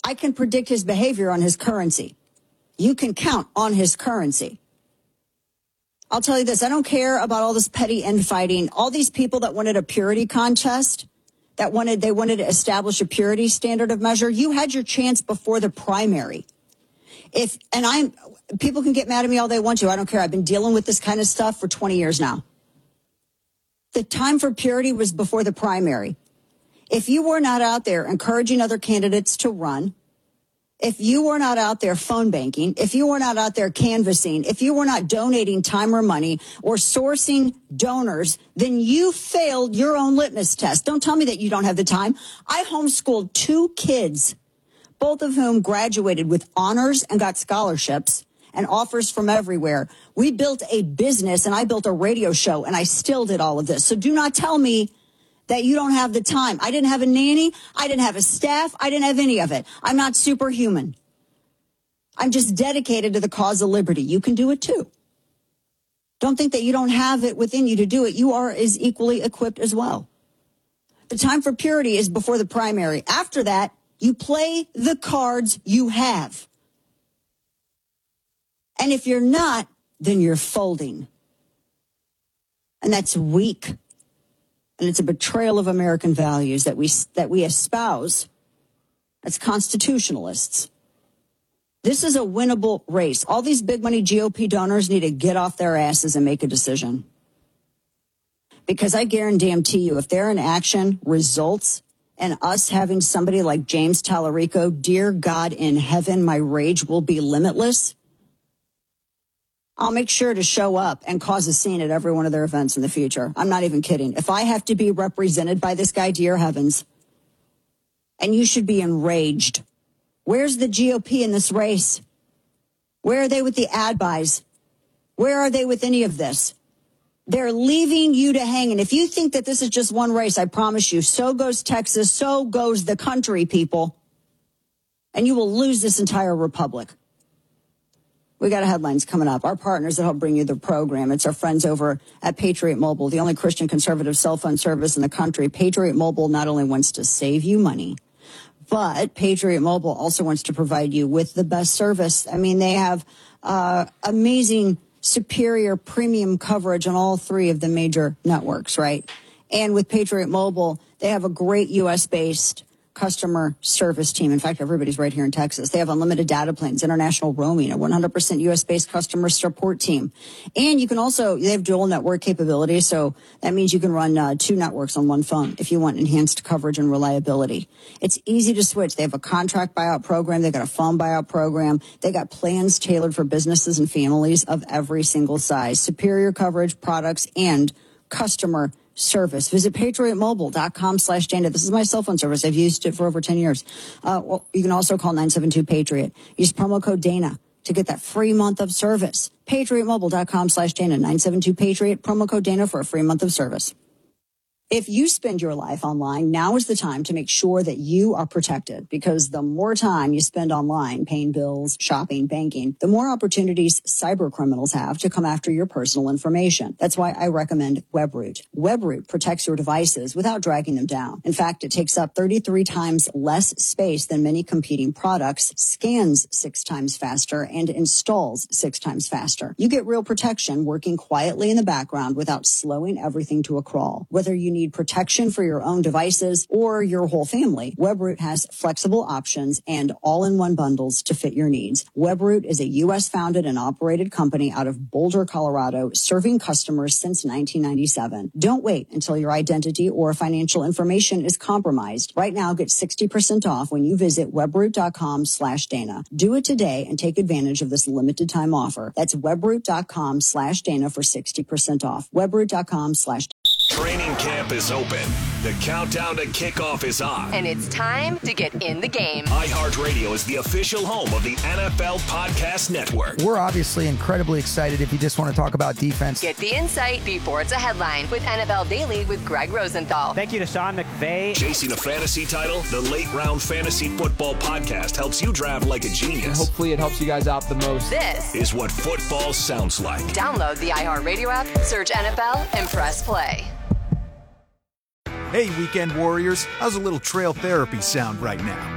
I can predict his behavior on his currency. You can count on his currency. I'll tell you this. I don't care about all this petty infighting. All these people that wanted a purity contest, they wanted to establish a purity standard of measure. You had your chance before the primary. People can get mad at me all they want to. I don't care. I've been dealing with this kind of stuff for 20 years now. The time for purity was before the primary. If you were not out there encouraging other candidates to run, if you were not out there phone banking, if you were not out there canvassing, if you were not donating time or money or sourcing donors, then you failed your own litmus test. Don't tell me that you don't have the time. I homeschooled 2 kids, both of whom graduated with honors and got scholarships and offers from everywhere. We built a business and I built a radio show and I still did all of this. So do not tell me that you don't have the time. I didn't have a nanny. I didn't have a staff. I didn't have any of it. I'm not superhuman. I'm just dedicated to the cause of liberty. You can do it too. Don't think that you don't have it within you to do it. You are as equally equipped as well. The time for purity is before the primary. After that, you play the cards you have. And if you're not, then you're folding. And that's weak. And it's a betrayal of American values that we espouse as constitutionalists. This is a winnable race. All these big money GOP donors need to get off their asses and make a decision. Because I guarantee you, if their inaction results in us having somebody like James Tallarico, dear God in heaven, my rage will be limitless. I'll make sure to show up and cause a scene at every one of their events in the future. I'm not even kidding. If I have to be represented by this guy, dear heavens, and you should be enraged. Where's the GOP in this race? Where are they with the ad buys? Where are they with any of this? They're leaving you to hang. And if you think that this is just one race, I promise you, so goes Texas, so goes the country, people. And you will lose this entire republic. We got headlines coming up. Our partners that help bring you the program. It's our friends over at Patriot Mobile, the only Christian conservative cell phone service in the country. Patriot Mobile not only wants to save you money, but Patriot Mobile also wants to provide you with the best service. I mean, they have amazing, superior premium coverage on all 3 of the major networks, right? And with Patriot Mobile, they have a great U.S.-based customer service team. In fact, everybody's right here in Texas. They have unlimited data plans, international roaming, a 100% U.S.-based customer support team. And you can also, they have dual network capabilities. So that means you can run 2 networks on one phone if you want enhanced coverage and reliability. It's easy to switch. They have a contract buyout program. They've got a phone buyout program. They got plans tailored for businesses and families of every single size. Superior coverage, products, and customer service. Visit patriotmobile.com/Dana. This is my cell phone service. I've used it for over 10 years. You can also call 972-PATRIOT. Use promo code Dana to get that free month of service. patriotmobile.com/Dana. 972-PATRIOT. Promo code Dana for a free month of service. If you spend your life online, now is the time to make sure that you are protected, because the more time you spend online paying bills, shopping, banking, the more opportunities cyber criminals have to come after your personal information. That's why I recommend Webroot. Webroot protects your devices without dragging them down. In fact, it takes up 33 times less space than many competing products, scans 6 times faster, and installs 6 times faster. You get real protection working quietly in the background without slowing everything to a crawl. Whether you need protection for your own devices or your whole family, Webroot has flexible options and all-in-one bundles to fit your needs. Webroot is a U.S.-founded and operated company out of Boulder, Colorado, serving customers since 1997. Don't wait until your identity or financial information is compromised. Right now, get 60% off when you visit webroot.com/Dana. Do it today and take advantage of this limited time offer. That's webroot.com/Dana for 60% off. Webroot.com/Dana. Training camp is open. The countdown to kickoff is on. And it's time to get in the game. iHeartRadio is the official home of the NFL Podcast Network. We're obviously incredibly excited if you just want to talk about defense. Get the insight before it's a headline with NFL Daily with Greg Rosenthal. Thank you to Sean McVay. Chasing a fantasy title, the Late Round Fantasy Football Podcast helps you draft like a genius. And hopefully it helps you guys out the most. This is what football sounds like. Download the iHeartRadio app, search NFL, and press play. Hey, Weekend Warriors, how's a little trail therapy sound right now?